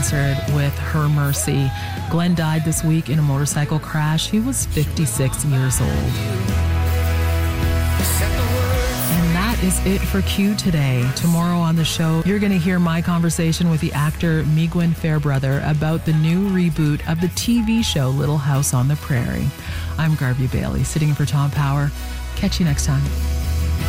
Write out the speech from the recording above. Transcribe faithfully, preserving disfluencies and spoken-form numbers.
answered with Her Mercy. Glenn died this week in a motorcycle crash. He was fifty-six years old. And that is it for Q today. Tomorrow on the show, you're going to hear my conversation with the actor Migwen Fairbrother about the new reboot of the T V show Little House on the Prairie. I'm Garvey Bailey, sitting in for Tom Power. Catch you next time.